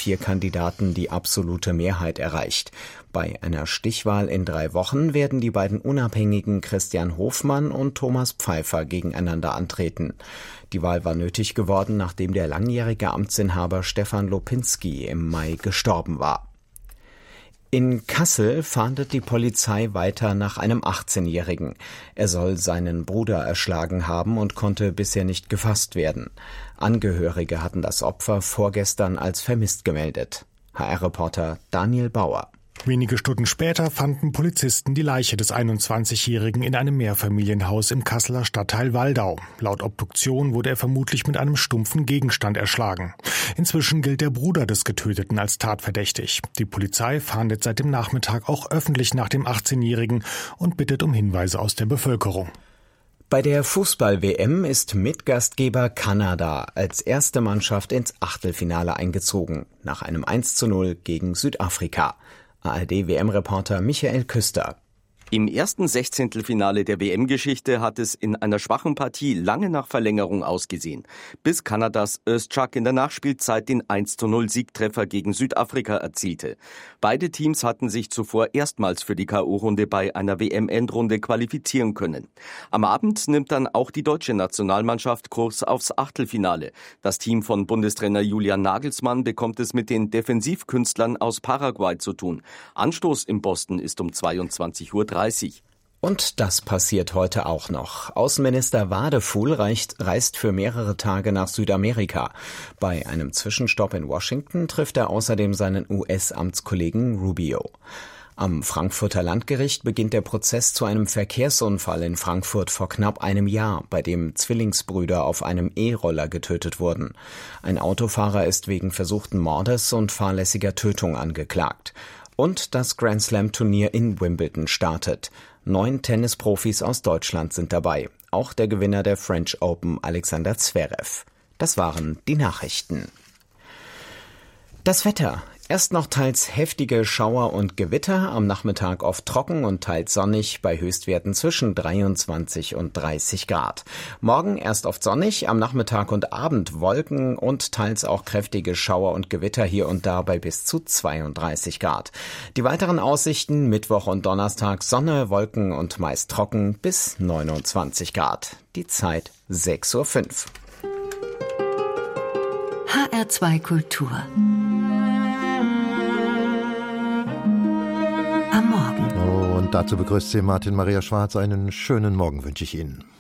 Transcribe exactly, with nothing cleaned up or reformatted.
vier Kandidaten die absolute Mehrheit erreicht. Bei einer Stichwahl in drei Wochen werden die beiden Unabhängigen Christian Hofmann und Thomas Pfeiffer gegeneinander antreten. Die Wahl war nötig geworden, nachdem der langjährige Amtsinhaber Stefan Lopinski im Mai gestorben war. In Kassel fahndet die Polizei weiter nach einem achtzehnjährigen. Er soll seinen Bruder erschlagen haben und konnte bisher nicht gefasst werden. Angehörige hatten das Opfer vorgestern als vermisst gemeldet. H R-Reporter Daniel Bauer. Wenige Stunden später fanden Polizisten die Leiche des einundzwanzigjährigen in einem Mehrfamilienhaus im Kasseler Stadtteil Waldau. Laut Obduktion wurde er vermutlich mit einem stumpfen Gegenstand erschlagen. Inzwischen gilt der Bruder des Getöteten als tatverdächtig. Die Polizei fahndet seit dem Nachmittag auch öffentlich nach dem achtzehnjährigen und bittet um Hinweise aus der Bevölkerung. Bei der Fußball-W M ist Mitgastgeber Kanada als erste Mannschaft ins Achtelfinale eingezogen, nach einem eins zu null gegen Südafrika. A R D-W M-Reporter Michael Küster. Im ersten Sechzehntelfinale der W M-Geschichte hat es in einer schwachen Partie lange nach Verlängerung ausgesehen, bis Kanadas Özçak in der Nachspielzeit den eins zu null Siegtreffer gegen Südafrika erzielte. Beide Teams hatten sich zuvor erstmals für die K O-Runde bei einer W M-Endrunde qualifizieren können. Am Abend nimmt dann auch die deutsche Nationalmannschaft Kurs aufs Achtelfinale. Das Team von Bundestrainer Julian Nagelsmann bekommt es mit den Defensivkünstlern aus Paraguay zu tun. Anstoß in Boston ist um zweiundzwanzig Uhr dreißig. Und das passiert heute auch noch. Außenminister Wadefuhl reicht, reist für mehrere Tage nach Südamerika. Bei einem Zwischenstopp in Washington trifft er außerdem seinen U S-Amtskollegen Rubio. Am Frankfurter Landgericht beginnt der Prozess zu einem Verkehrsunfall in Frankfurt vor knapp einem Jahr, bei dem Zwillingsbrüder auf einem E-Roller getötet wurden. Ein Autofahrer ist wegen versuchten Mordes und fahrlässiger Tötung angeklagt. Und das Grand-Slam-Turnier in Wimbledon startet. Neun Tennisprofis aus Deutschland sind dabei. Auch der Gewinner der French Open, Alexander Zverev. Das waren die Nachrichten. Das Wetter. Erst noch teils heftige Schauer und Gewitter, am Nachmittag oft trocken und teils sonnig, bei Höchstwerten zwischen dreiundzwanzig und dreißig Grad. Morgen erst oft sonnig, am Nachmittag und Abend Wolken und teils auch kräftige Schauer und Gewitter hier und da bei bis zu zweiunddreißig Grad. Die weiteren Aussichten Mittwoch und Donnerstag Sonne, Wolken und meist trocken bis neunundzwanzig Grad. Die Zeit sechs Uhr fünf. H R zwei Kultur. Am Morgen. Oh, und dazu begrüßt Sie Martin Maria Schwarz. Einen schönen Morgen wünsche ich Ihnen.